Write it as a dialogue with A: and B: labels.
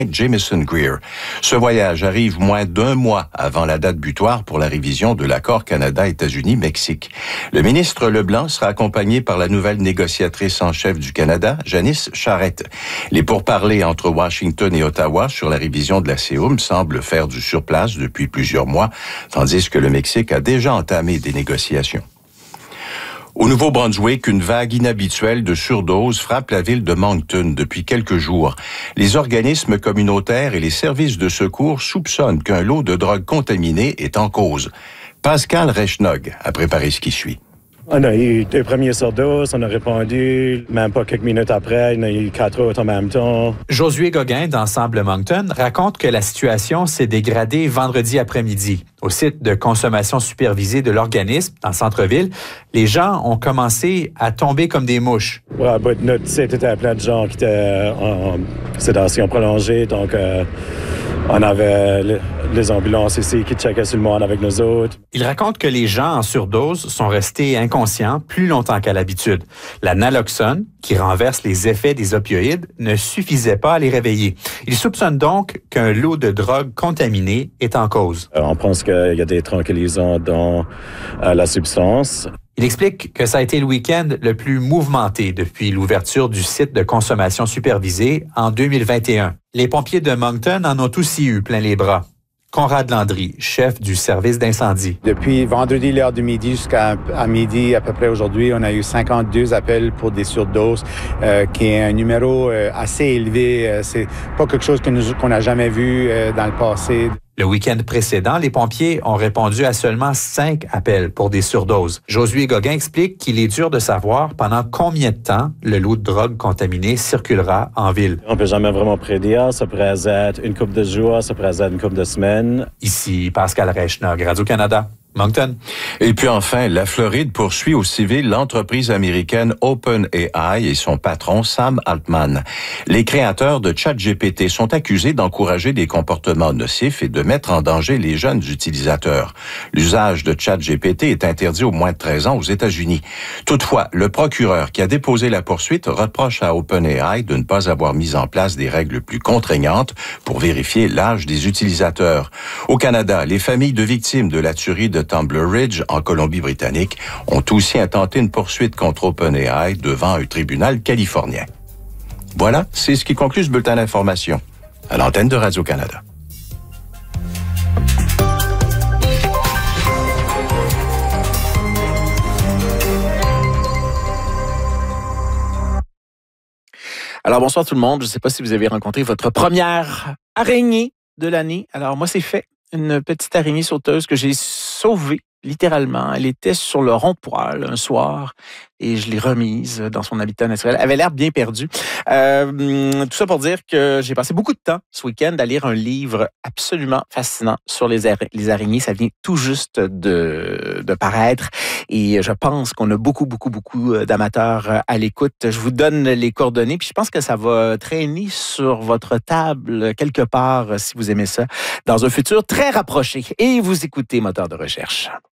A: Jameson Greer. Ce voyage arrive moins d'un mois avant la date butoir pour la révision de l'accord Canada-États-Unis-Mexique. Le ministre Leblanc sera accompagné par la nouvelle négociatrice en chef du Canada, Janice Charette. Les pourparlers entre Washington et Ottawa sur la révision de la CEUM semblent faire du surplace depuis plusieurs mois, tandis que le Mexique a déjà entamé des négociations. Au Nouveau-Brunswick, une vague inhabituelle de surdoses frappe la ville de Moncton depuis quelques jours. Les organismes communautaires et les services de secours soupçonnent qu'un lot de drogue contaminée est en cause. Pascal Rechnog a préparé ce qui suit.
B: On a eu 2 premières surdoses, on a répondu, même pas quelques minutes après, on a eu 4 autres en même temps.
C: Josué Gauguin d'Ensemble Moncton raconte que la situation s'est dégradée vendredi après-midi. Au site de consommation supervisée de l'organisme, dans le centre-ville, les gens ont commencé à tomber comme des mouches.
B: Ouais, notre site était plein de gens qui étaient en sédation prolongée, donc on avait les ambulances ici qui checkaient sur le monde avec nous autres.
C: Il raconte que les gens en surdose sont restés inconscients plus longtemps qu'à l'habitude. La naloxone, qui renverse les effets des opioïdes, ne suffisait pas à les réveiller. Il soupçonne donc qu'un lot de drogue contaminée est en cause.
B: On pense qu'il y a des tranquillisants dans la substance.
C: Il explique que ça a été le week-end le plus mouvementé depuis l'ouverture du site de consommation supervisée en 2021. Les pompiers de Moncton en ont aussi eu plein les bras. Conrad Landry, chef du service d'incendie.
D: Depuis vendredi, l'heure du midi jusqu'à midi, à peu près aujourd'hui, on a eu 52 appels pour des surdoses, qui est un numéro assez élevé. C'est pas quelque chose qu'on n'a jamais vu dans le passé.
C: Le week-end précédent, les pompiers ont répondu à seulement 5 appels pour des surdoses. Josué Gauguin explique qu'il est dur de savoir pendant combien de temps le lot de drogue contaminée circulera en ville.
B: On peut jamais vraiment prédire. Ça pourrait être une couple de jours, ça pourrait être une couple de semaines.
C: Ici Pascal Rechnog, Radio-Canada. Moncton.
A: Et puis enfin, la Floride poursuit au civil l'entreprise américaine OpenAI et son patron Sam Altman. Les créateurs de ChatGPT sont accusés d'encourager des comportements nocifs et de mettre en danger les jeunes utilisateurs. L'usage de ChatGPT est interdit aux moins de 13 ans aux États-Unis. Toutefois, le procureur qui a déposé la poursuite reproche à OpenAI de ne pas avoir mis en place des règles plus contraignantes pour vérifier l'âge des utilisateurs. Au Canada, les familles de victimes de la tuerie de Tumbler Ridge, en Colombie-Britannique, ont aussi intenté une poursuite contre OpenAI devant un tribunal californien. Voilà, c'est ce qui conclut ce bulletin d'information. À l'antenne de Radio-Canada.
E: Alors, bonsoir tout le monde. Je ne sais pas si vous avez rencontré votre première araignée de l'année. Alors, moi, c'est fait. Une petite araignée sauteuse que j'ai sauvée, littéralement. Elle était sur le rond-poil un soir et je l'ai remise dans son habitat naturel. Elle avait l'air bien perdue. Tout ça pour dire que j'ai passé beaucoup de temps ce week-end à lire un livre absolument fascinant sur les araignées. Ça vient tout juste de paraître et je pense qu'on a beaucoup d'amateurs à l'écoute. Je vous donne les coordonnées puis je pense que ça va traîner sur votre table quelque part si vous aimez ça dans un futur très rapproché. Et vous écoutez Moteur de recherche.